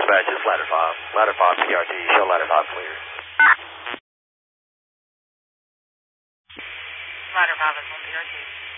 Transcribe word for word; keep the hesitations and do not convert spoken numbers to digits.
dispatch, it's ladder five. Ladder five P R T, show ladder five clear. Ladder five is on P R T.